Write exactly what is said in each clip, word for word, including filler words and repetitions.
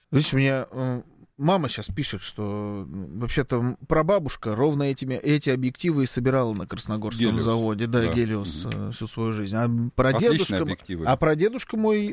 Видишь, мне э, мама сейчас пишет, что м, вообще-то прабабушка ровно этими, эти объективы и собирала на Красногорском Гелиос, заводе, да, да. Гелиос, Мгм. э, всю свою жизнь. А Отличные прадедушка, м- объективы. а прадедушка мой,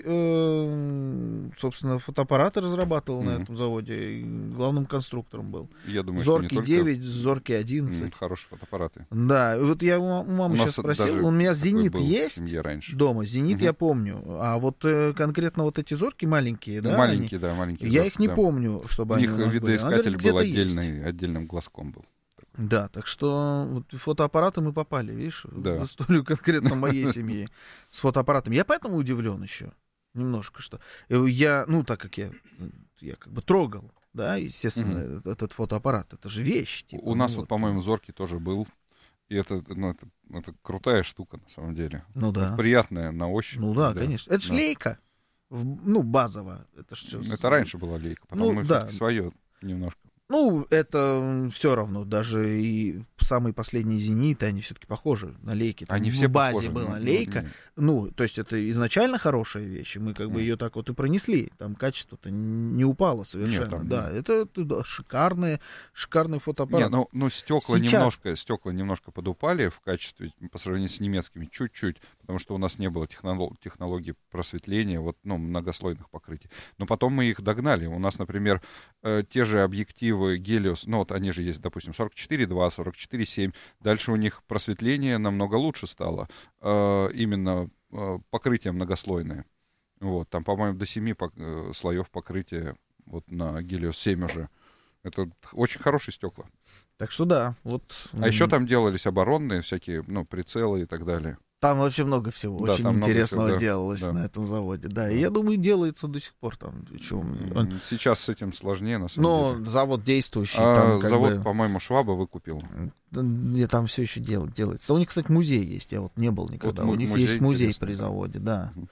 э, собственно, фотоаппараты разрабатывал на Мгм. этом заводе, и главным конструктором был. Я думаю, что не Зоркий только девять, Зоркий м, одиннадцать. хорошие фотоаппараты. Да, и вот я у ма- у У мамы сейчас нас спросил, даже у меня такой «Зенит» был в есть семье раньше. дома? «Зенит» Мгм. я помню, а вот э, конкретно вот эти «Зорки» маленькие, да, они- Маленькие, да, маленькие я зорки, их не да. помню, чтобы У они них у нас были. Она говорит, видоискатель был где-то есть. отдельный, отдельным глазком был. Да, так что вот фотоаппараты мы попали, видишь, Да. в историю конкретно моей семьи с фотоаппаратами. Я поэтому удивлен еще немножко, что э, я, ну, так как я, я как бы трогал, да, естественно, Мгм. этот, этот фотоаппарат, это же вещь. Типа, У ну нас вот, вот, по-моему, зоркий тоже был. И это, ну, это, это крутая штука, на самом деле. ну да, Приятная на ощупь. ну да, да. конечно. Это же Да. лейка, в- ну, базово. Это ж всё с- Это раньше была лейка, потом Ну, мы да. все-таки свое немножко. Ну, это все равно, даже и самые последние «Зениты», они все-таки похожи на лейки. Там Они в все базе похожи. была Ну, лейка. ну, Ну, то есть это изначально хорошая вещь, и мы как бы Мгм. ее так вот и пронесли. Там качество-то не упало совершенно. Нет, там да, это, это, да, шикарные, шикарный Не, фотоаппарат. ну, ну стекла Сейчас- немножко, стекла немножко подупали в качестве по сравнению с немецкими чуть-чуть, потому что у нас не было техноло- технологий просветления, вот, ну, многослойных покрытий. Но потом мы их догнали. У нас, например, э, те же объективы Helios, ну вот они же есть, допустим, сорок четыре два, сорок четыре семь. Дальше у них просветление намного лучше стало, э, именно э, покрытие многослойное. Вот, там, по-моему, до семи пок- э, слоев покрытия вот на Helios семь уже. Это очень хорошие стекла. Так что да, вот. А еще м, там делались оборонные всякие, ну, прицелы и так далее. Там вообще много всего Да, очень там много интересного всего, да, делалось да. на этом заводе. Да, и Да. я думаю, делается до сих пор там. Чё, он- М, Сейчас с этим сложнее, на самом деле. Но завод действующий, А там как завод, бы... по-моему, Шваба выкупил. Да, где там все еще дел, делается. У них, кстати, музей есть. Я вот не был никогда. му- У них музей есть музей интересный, при да. заводе, да. Мгм.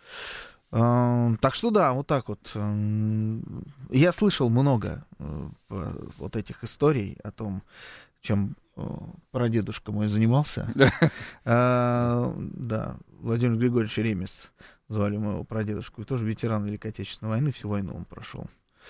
А, так что да, вот так вот. М, Я слышал много э, по- вот этих историй о том, чем э, прадедушка мой занимался. А, Да, Владимир Григорьевич Ремес звали моего прадедушку. И тоже ветеран Великой Отечественной войны, всю войну он прошел.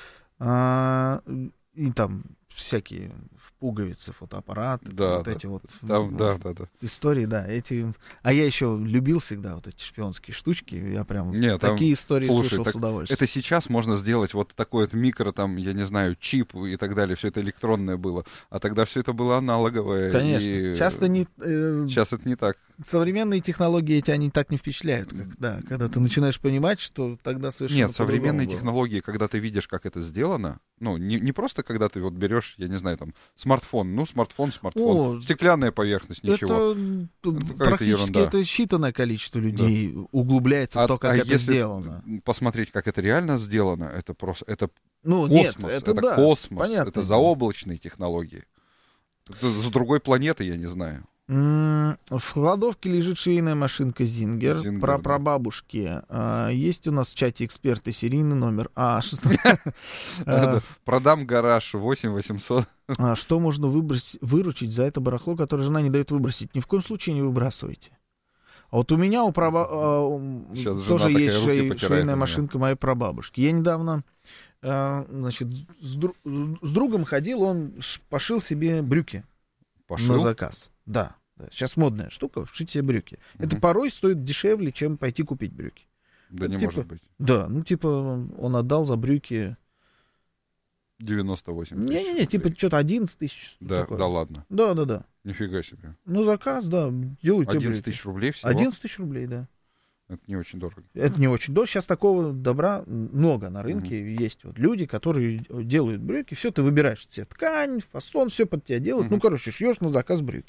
А, И там всякие в пуговицы, фотоаппараты, Да, вот да. эти вот Там, м, да, да, да. истории, да, эти. А я еще любил всегда вот эти шпионские штучки. Я прям Не, там- такие истории слушай, слушал так с удовольствием. Это сейчас можно сделать вот такой вот микро, там, я не знаю, чип и так далее, все это электронное было. А тогда все это было аналоговое. Конечно. И Часто не э, Сейчас это не так. современные технологии эти они так не впечатляют, как да, когда ты начинаешь понимать, что тогда совершенно Нет, современные по-другому было. технологии, когда ты видишь, как это сделано, ну, не, не просто когда ты вот берешь, я не знаю, там, смартфон, ну, смартфон, смартфон, О, стеклянная поверхность, ничего. Это, м, какая-то практически ерунда. это считанное количество людей углубляется в то, как а это если сделано. посмотреть, как это реально сделано, это просто, это Ну, космос, нет, это, это, да, космос, понятное это дело. заоблачные технологии. Это с другой планеты, я не знаю. М, В кладовке лежит швейная машинка Зингер. Зингер, Про да. прабабушки. А, Есть у нас в чате эксперты, серийный номер. А, что, Это Продам гараж восемь восемьсот. а, что можно выбросить, выручить за это барахло, которое жена не дает выбросить? Ни в коем случае не выбрасывайте. А вот у меня у праба... а, у- Сейчас жена тоже такая есть руки швей- потирает у швейная меня. машинка моей прабабушки. Я недавно, а, значит, с, дру- с другом ходил, он ш- пошил себе брюки на Пошел. заказ. Да. да. Сейчас модная штука, шить себе брюки. Это Мгм. порой стоит дешевле, чем пойти купить брюки. Да не типа- может быть. Да, ну типа он отдал за брюки... девяносто восемь тысяч. Не-не-не, типа рублей. что-то одиннадцать тысяч. Да, такое. да ладно. Да-да-да. Нифига себе. Ну заказ, да, делают тебе одиннадцать брюки. тысяч рублей всего? одиннадцать тысяч рублей, да. Это не очень дорого. Это не очень дорого. Сейчас такого добра много на рынке. Есть вот люди, которые делают брюки. Все, ты выбираешь цвет, ткань, фасон, все под тебя делают. Мгм. Ну, короче, шьешь на заказ брюки.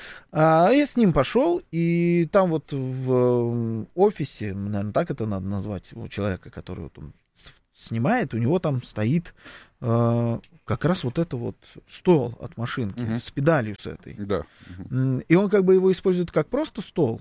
А я с ним пошел, и там вот в м, офисе, наверное, так это надо назвать, у человека, который вот он с- снимает, у него там стоит э, как раз вот это вот стол от машинки Мгм. с педалью с этой. Да. Мгм. М, И он как бы его использует как просто стол.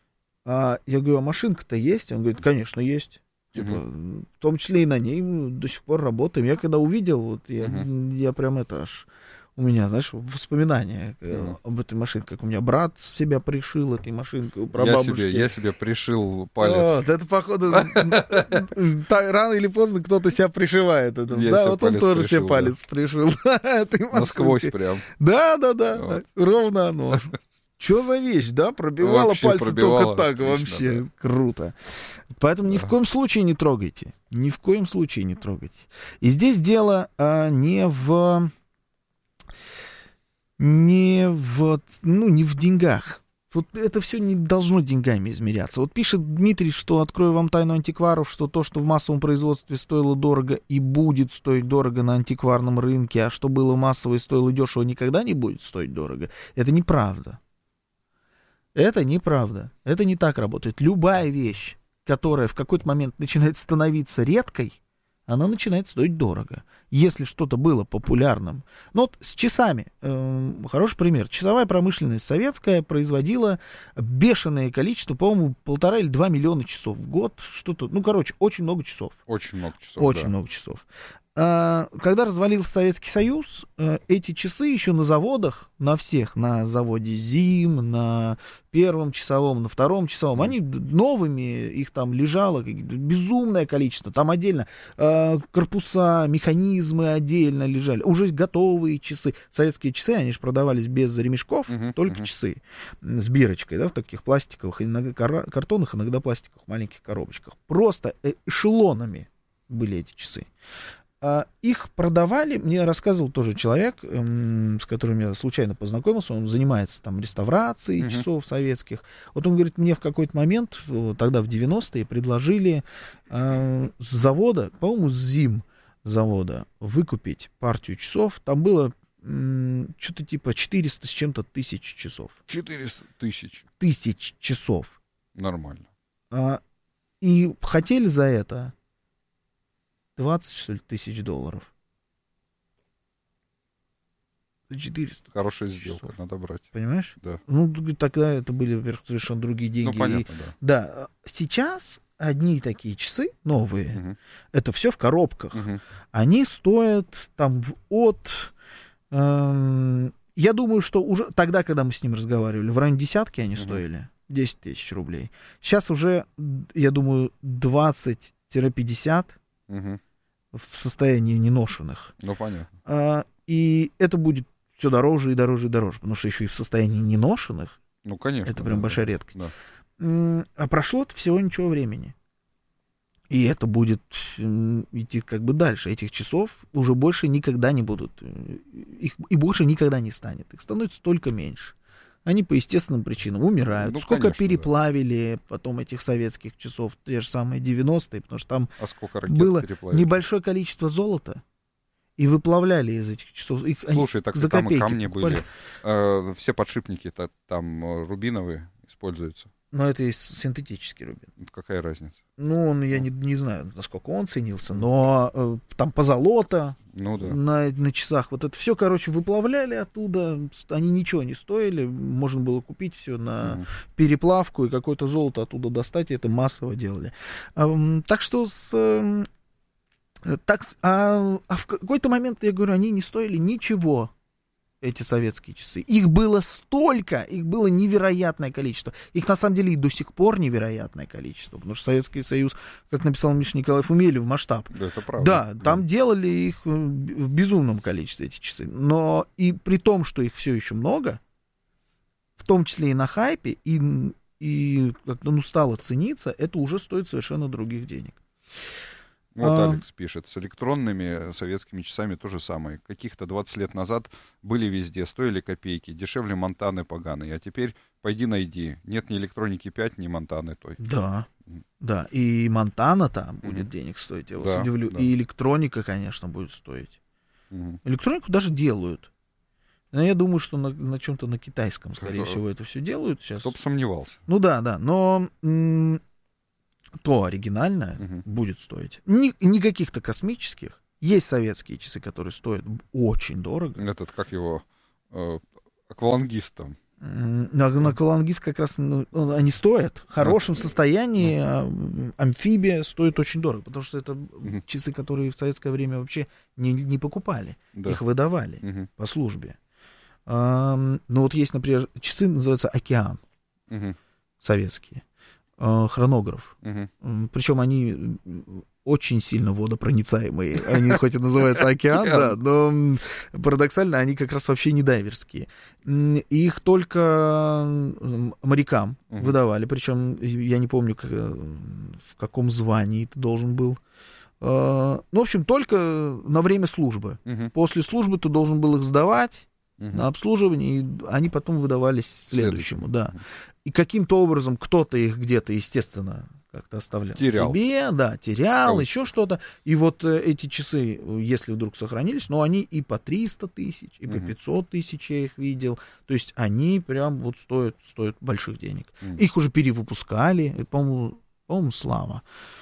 А я говорю, а машинка-то есть? Он говорит, конечно, есть. Типа, Мгм. в том числе и на ней мы до сих пор работаем. Я когда увидел, вот я, я прям это аж У меня, знаешь, воспоминания Mm. об этой машинке, как у меня брат себя пришил этой машинкой, у Я прабабушки. себе, я себе пришил палец. Вот, это, походу, рано или поздно кто-то себя пришивает. Да, вот он тоже себе палец пришил. Насквозь прям. Да, да, да, ровно оно. Что за вещь, да? Пробивала Вообще пальцы пробивала, только так. отлично, Вообще да. круто. Поэтому ни в коем случае не трогайте. Ни в коем случае не трогайте. И здесь дело а, не в... Не в... Ну, не в деньгах. Вот это все не должно деньгами измеряться. Вот пишет Дмитрий, что, открою вам тайну антикваров, что то, что в массовом производстве стоило дорого и будет стоить дорого на антикварном рынке, а что было массово и стоило дешево, никогда не будет стоить дорого. Это неправда. Это неправда. Это не так работает. Любая вещь, которая в какой-то момент начинает становиться редкой, она начинает стоить дорого. Если что-то было популярным. Ну вот с часами. Э, хороший пример. Часовая промышленность советская производила бешеное количество, по-моему, полтора или два миллиона часов в год. Что-то, ну, короче, очень много часов. Очень много часов, Очень да. много часов. А, когда развалился Советский Союз, эти часы еще на заводах, на всех, на заводе ЗИМ, на первом часовом, на втором часовом, они новыми, их там лежало безумное количество. Там отдельно а, корпуса, механизмы отдельно лежали. Уже готовые часы. Советские часы, они же продавались без ремешков, uh-huh, только uh-huh. часы с бирочкой, да, в таких пластиковых, иногда кар- картонных, иногда пластиковых маленьких коробочках. Просто эшелонами были эти часы. Их продавали, мне рассказывал тоже человек, эм, с которым я случайно познакомился, он занимается там реставрацией uh-huh. часов советских. Вот он говорит, мне в какой-то момент, тогда в девяностые, предложили э, с завода, по-моему, с ЗИМ завода, выкупить партию часов. Там было м, что-то типа четыреста с чем-то тысяч часов. четыреста тысяч. Тысяч часов. Нормально. А, и хотели за это двадцать, что ли, тысяч долларов. четыреста. Хорошая сделка, часов. Надо брать. Понимаешь? Да. Ну, тогда это были, во-первых, совершенно другие деньги. Ну, понятно, и, да. Да. Сейчас одни такие часы новые, угу. это все в коробках. Угу. Они стоят там от... Эм, я думаю, что уже тогда, когда мы с ним разговаривали, в районе десятки они угу. стоили. десять тысяч рублей. Сейчас уже, я думаю, двадцать-пятьдесят угу. в состоянии неношенных. Ну, понятно. А, и это будет все дороже и дороже и дороже, потому что еще и в состоянии неношенных. Ну, конечно. Это прям да, большая да, редкость. Да. А прошло-то всего ничего времени. И это будет идти как бы дальше. Этих часов уже больше никогда не будут. Их и больше никогда не станет. Их становится только меньше. Они по естественным причинам умирают. Ну, сколько конечно, переплавили да. потом этих советских часов, те же самые девяностые, потому что там а было переплавили? Небольшое количество золота, и выплавляли из этих часов. Их, Слушай, так за там копейки камни покупали. были. Э, все подшипники-то там рубиновые используются. Но это и синтетический рубин. Какая разница? Ну, он, я не, не знаю, насколько он ценился, но э, там позолота ну, да. на, на часах. Вот это все, короче, выплавляли оттуда. Они ничего не стоили. Можно было купить все на угу. переплавку и какое-то золото оттуда достать. И это массово делали. А, так что с... Э, так, а, а в какой-то момент, я говорю, они не стоили ничего. Эти советские часы. Их было столько, их было невероятное количество. Их на самом деле и до сих пор невероятное количество, потому что Советский Союз, как написал Миша Николаев, умели в масштаб. Да, это правда. Да, да, там делали их в безумном количестве, эти часы. Но и при том, что их все еще много, в том числе и на хайпе, и, и как-то ну, стало цениться, это уже стоит совершенно других денег. Вот а... Алекс пишет, с электронными советскими часами то же самое. Каких-то двадцать лет назад были везде, стоили копейки, дешевле Монтаны поганые. А теперь пойди найди. Нет ни электроники пять, ни Монтаны той. Да, да. И Монтана там mm-hmm. будет денег стоить, я вас да, удивлю. Да. И электроника, конечно, будет стоить. Mm-hmm. Электронику даже делают. Но я думаю, что на, на чем-то на китайском, скорее это... всего, это все делают сейчас. Кто бы сомневался. Ну да, да. Но... М- то оригинальное uh-huh. будет стоить. Ни, не каких-то космических. Есть советские часы, которые стоят очень дорого. Этот, как его, э, аквалангист там. На, на Аквалангист как раз ну, они стоят. В хорошем ну, состоянии ну. амфибия стоит очень дорого, потому что это угу. часы, которые в советское время вообще не, не покупали. Да. Их выдавали угу. по службе. А, ну вот есть, например, часы, называются «Океан», угу. советские. А, хронограф. Угу. Причем они очень сильно водопроницаемые. Они хоть и называются «Океан», да, но парадоксально они как раз вообще не дайверские. Их только морякам uh-huh. выдавали, причем я не помню, как, в каком звании ты должен был. Ну, в общем, только на время службы. Uh-huh. После службы ты должен был их сдавать uh-huh. на обслуживание, и они потом выдавались следующему, Следующий. да. И каким-то образом кто-то их где-то, естественно, как-то оставлял терял. себе, да, терял, а еще что-то. И вот э, эти часы, если вдруг сохранились, но они и по триста тысяч, и угу. по пятьсот тысяч я их видел. То есть они прям вот стоят, стоят больших денег. Угу. Их уже перевыпускали, по-моему, по-моему Слава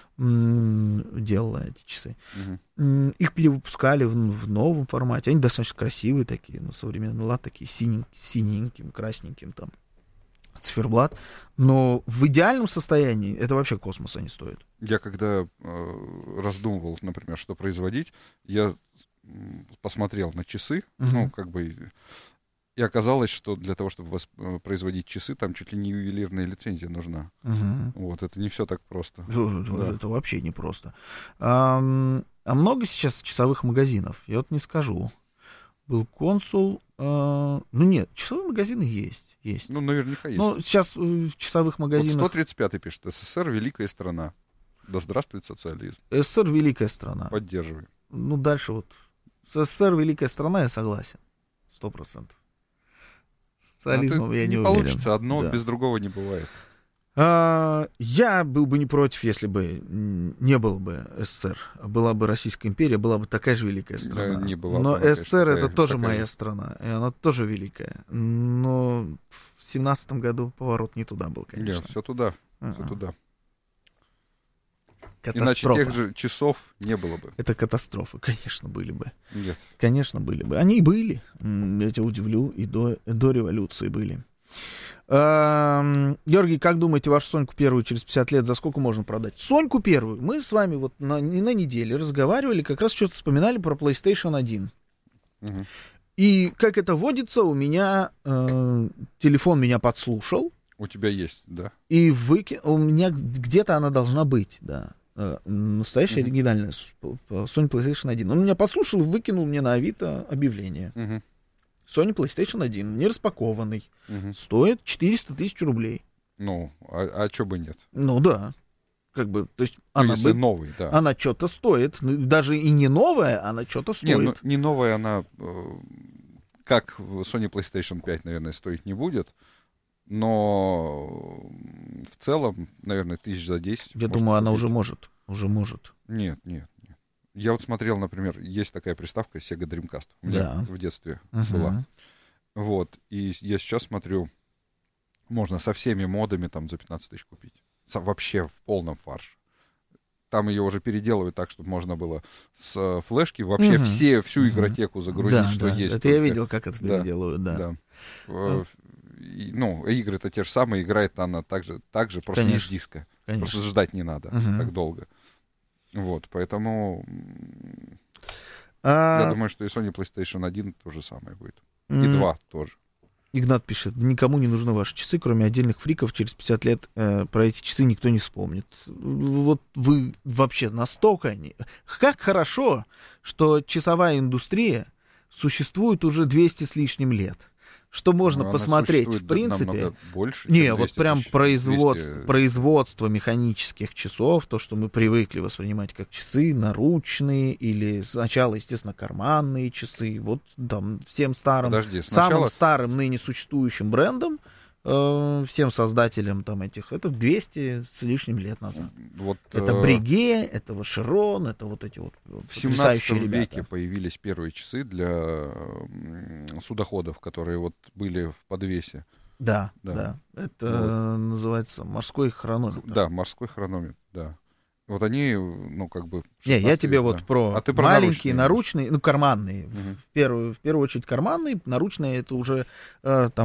м- делала эти часы. Угу. Их перевыпускали в, в новом формате. Они достаточно красивые такие, ну, современный лад, такие синеньким, синеньким, красненьким там. Циферблат, но в идеальном состоянии это вообще космос они стоят. Я когда э, раздумывал, например, что производить, я посмотрел на часы, uh-huh. ну, как бы, и оказалось, что для того, чтобы восп- производить часы, там чуть ли не ювелирная лицензия нужна. Uh-huh. Вот, это не все так просто. Да. Это вообще не просто. А, а много сейчас часовых магазинов? Я вот не скажу. Был консул. А, ну нет, часовые магазины есть. Есть. Ну, наверняка есть. Ну, сейчас в часовых магазинах... Вот сто тридцать пятый пишет, СССР — великая страна. Да здравствует социализм. СССР — великая страна. Поддерживаю. Ну, дальше вот. СССР — великая страна, я согласен. Сто процентов. Социализмом я не, не уверен. Не получится, одно да. без другого не бывает. А, я был бы не против, если бы не было бы СССР. Была бы Российская империя, была бы такая же великая страна. Да, не была Но бы, СССР — это тоже такая... моя страна, и она тоже великая. Но в семнадцатом году поворот не туда был, конечно. Нет, все туда, uh-uh. все туда. Катастрофа. Иначе тех же часов не было бы. Это катастрофы, конечно, были бы. Нет. Конечно, были бы. Они и были, я тебя удивлю, и до, до революции были. Георгий, как думаете, вашу Соньку первую через пятьдесят лет за сколько можно продать? Соньку первую. Мы с вами вот на, на неделе разговаривали, как раз что-то вспоминали про PlayStation один. Угу. И как это водится, у меня э, телефон меня подслушал. У тебя есть, да? И выки... у меня где-то она должна быть, да. Э, настоящая угу. оригинальная Sony PlayStation один. Он меня подслушал и выкинул мне на Авито объявление. Угу. Sony PlayStation один, не распакованный, угу. стоит четыреста тысяч рублей. Ну, а, а что бы нет? Ну да, как бы, то есть ну, она если бы, новый, да. Она что-то стоит, даже и не новая, она что-то стоит. Не, ну, не новая она, как Sony PlayStation пять, наверное, стоить не будет, но в целом, наверное, тысяч за десять. Я думаю, она уже может, уже может. Нет, нет. Я вот смотрел, например, есть такая приставка Sega Dreamcast. У меня да. в детстве uh-huh. была. Вот. И я сейчас смотрю, можно со всеми модами там за пятнадцать тысяч купить. Со, вообще в полном фарше. Там ее уже переделывают так, чтобы можно было с флешки вообще uh-huh. все, всю uh-huh. игротеку загрузить, да, что да. есть. Это только. Я видел, как это да. переделывают, да. да. Uh-huh. И, ну, игры-то те же самые, играет она так же, так же просто Конечно. не с диска. Конечно. Просто ждать не надо uh-huh. так долго. Вот, поэтому а... я думаю, что и Sony PlayStation один то же самое будет. И mm. два тоже. Игнат пишет, никому не нужны ваши часы, кроме отдельных фриков. Через пятьдесят лет э, про эти часы никто не вспомнит. Вот вы вообще настолько... Не... Как хорошо, что часовая индустрия существует уже двести с лишним лет. Что можно ну, посмотреть, в принципе. Больше, не, вот прям производ... производство механических часов, то, что мы привыкли воспринимать как часы, наручные или сначала, естественно, карманные часы. Вот там всем старым, Подожди, сначала... самым старым ныне существующим брендом, э, всем создателям там этих, это двести с лишним лет назад. Вот, это э... Бреге, это Вашерон, это вот эти вот в семнадцатом веке появились первые часы для судоходов, которые вот были в подвесе. Да, да. да. Это вот. Называется морской хронометр. Да, морской хронометр, да. Вот они, ну, как бы... Не, я тебе да. вот про а ты про маленькие, наручные, наручные, ну, карманные. Угу. В, первую, в первую очередь карманные, наручные — это уже э, там